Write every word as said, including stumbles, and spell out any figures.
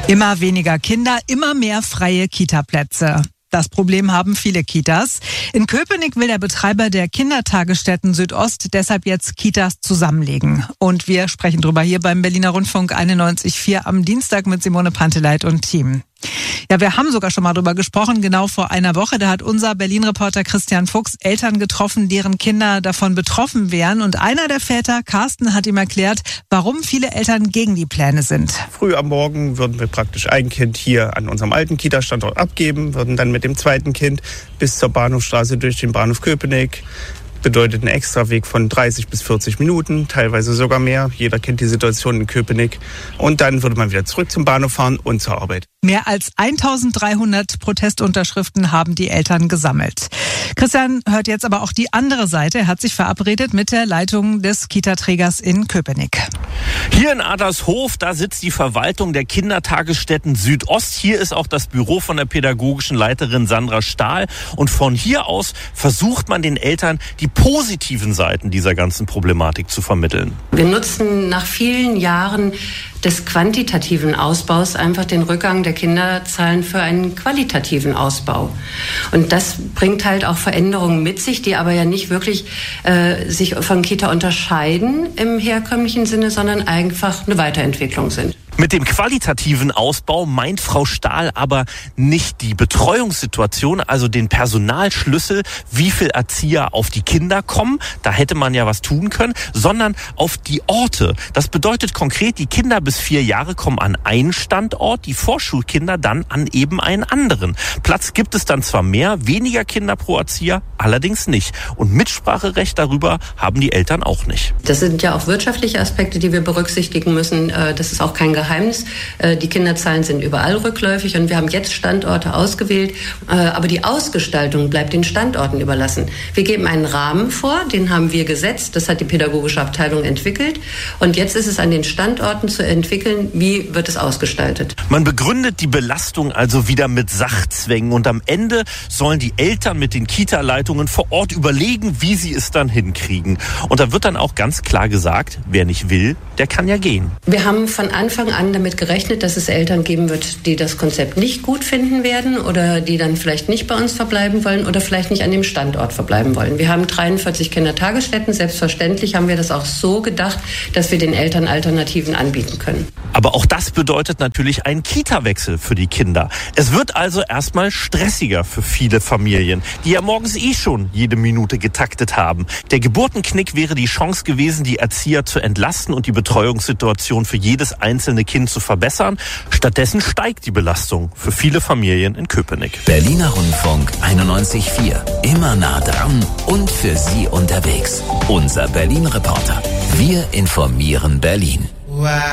Immer weniger Kinder, immer mehr freie Kita-Plätze. Das Problem haben viele Kitas. In Köpenick will der Betreiber der Kindertagesstätten Südost deshalb jetzt Kitas zusammenlegen. Und wir sprechen drüber hier beim Berliner Rundfunk einundneunzig Komma vier am Dienstag mit Simone Panteleit und Team. Ja, wir haben sogar schon mal drüber gesprochen, genau vor einer Woche. Da hat unser Berlin-Reporter Christian Fuchs Eltern getroffen, deren Kinder davon betroffen wären. Und einer der Väter, Carsten, hat ihm erklärt, warum viele Eltern gegen die Pläne sind. Früh am Morgen würden wir praktisch ein Kind hier an unserem alten Kita-Standort abgeben, würden dann mit dem zweiten Kind bis zur Bahnhofstraße durch den Bahnhof Köpenick. Bedeutet einen Extraweg von dreißig bis vierzig Minuten, teilweise sogar mehr. Jeder kennt die Situation in Köpenick. Und dann würde man wieder zurück zum Bahnhof fahren und zur Arbeit. Mehr als eintausenddreihundert Protestunterschriften haben die Eltern gesammelt. Christian hört jetzt aber auch die andere Seite. Er hat sich verabredet mit der Leitung des Kita-Trägers in Köpenick. Hier in Adlershof, da sitzt die Verwaltung der Kindertagesstätten Südost. Hier ist auch das Büro von der pädagogischen Leiterin Sandra Stahl. Und von hier aus versucht man den Eltern die positiven Seiten dieser ganzen Problematik zu vermitteln. Wir nutzen nach vielen Jahren des quantitativen Ausbaus einfach den Rückgang der Kinderzahlen für einen qualitativen Ausbau. Und das bringt halt auch Veränderungen mit sich, die aber ja nicht wirklich äh, sich von Kita unterscheiden im herkömmlichen Sinne, sondern einfach eine Weiterentwicklung sind. Mit dem qualitativen Ausbau meint Frau Stahl aber nicht die Betreuungssituation, also den Personalschlüssel, wie viel Erzieher auf die Kinder kommen, da hätte man ja was tun können, sondern auf die Orte. Das bedeutet konkret, die Kinder bis vier Jahre kommen an einen Standort, die Vorschulkinder dann an eben einen anderen. Platz gibt es dann zwar mehr, weniger Kinder pro Erzieher, allerdings nicht. Und Mitspracherecht darüber haben die Eltern auch nicht. Das sind ja auch wirtschaftliche Aspekte, die wir berücksichtigen müssen. Das ist auch kein Geheimnis. Die Kinderzahlen sind überall rückläufig und wir haben jetzt Standorte ausgewählt, aber die Ausgestaltung bleibt den Standorten überlassen. Wir geben einen Rahmen vor, den haben wir gesetzt, das hat die pädagogische Abteilung entwickelt und jetzt ist es an den Standorten zu entwickeln, wie wird es ausgestaltet. Man begründet die Belastung also wieder mit Sachzwängen und am Ende sollen die Eltern mit den Kita-Leitungen vor Ort überlegen, wie sie es dann hinkriegen. Und da wird dann auch ganz klar gesagt, wer nicht will, der kann ja gehen. Wir haben von Anfang an damit gerechnet, dass es Eltern geben wird, die das Konzept nicht gut finden werden oder die dann vielleicht nicht bei uns verbleiben wollen oder vielleicht nicht an dem Standort verbleiben wollen. Wir haben dreiundvierzig Kindertagesstätten. Selbstverständlich haben wir das auch so gedacht, dass wir den Eltern Alternativen anbieten können. Aber auch das bedeutet natürlich einen Kita-Wechsel für die Kinder. Es wird also erstmal stressiger für viele Familien, die ja morgens eh schon jede Minute getaktet haben. Der Geburtenknick wäre die Chance gewesen, die Erzieher zu entlasten und die Betreuungssituation für jedes einzelne Kind zu verbessern. Stattdessen steigt die Belastung für viele Familien in Köpenick. Berliner Rundfunk einundneunzig Komma vier. Immer nah dran und für Sie unterwegs. Unser Berlin-Reporter. Wir informieren Berlin.